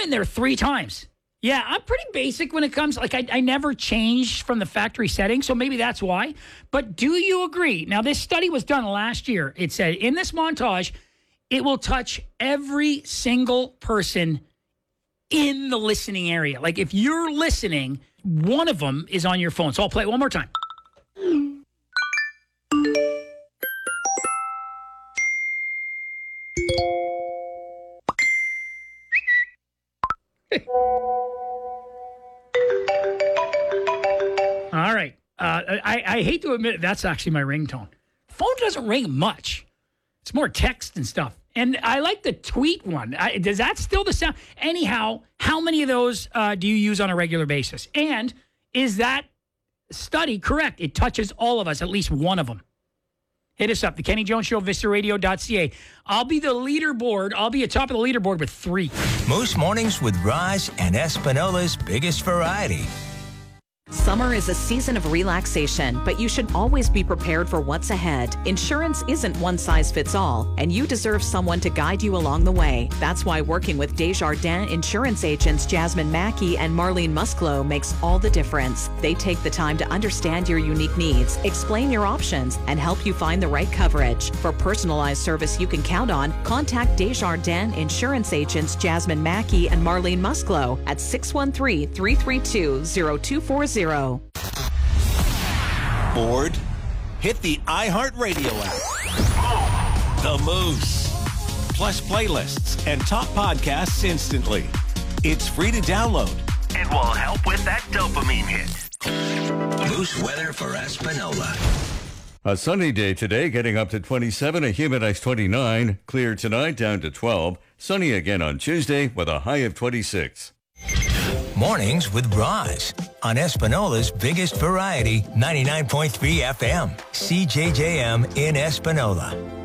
in there 3 times. Yeah, I'm pretty basic when it comes. Like, I never changed from the factory setting, so maybe that's why. But do you agree? Now, this study was done last year. It said in this montage, it will touch every single person in the listening area. Like, if you're listening, one of them is on your phone. So I'll play it one more time. All right. I hate to admit it, that's actually my ringtone. Phone doesn't ring much. It's more text and stuff. And I like the tweet one. Does that still the sound? Anyhow, how many of those do you use on a regular basis? And is that study correct? It touches all of us, at least one of them. Hit us up, the Kenny Jones Show, vistaradio.ca. I'll be the leaderboard. I'll be atop of the leaderboard with 3. Moose Mornings with Roz and Espinola's biggest variety. Summer is a season of relaxation, but you should always be prepared for what's ahead. Insurance isn't one size fits all, and you deserve someone to guide you along the way. That's why working with Desjardins insurance agents Jasmine Mackey and Marlene Musclo makes all the difference. They take the time to understand your unique needs, explain your options, and help you find the right coverage. For personalized service you can count on, contact Desjardins insurance agents Jasmine Mackey and Marlene Musclo at 613-332-0240. Bored? Hit the iHeartRadio app. The Moose. Plus playlists and top podcasts instantly. It's free to download. It will help with that dopamine hit. Moose weather for Espinola. A sunny day today, getting up to 27, a humid high 29. Clear tonight, down to 12. Sunny again on Tuesday with a high of 26. Mornings with Roz on Espinola's biggest variety, 99.3 FM, CJJM in Espinola.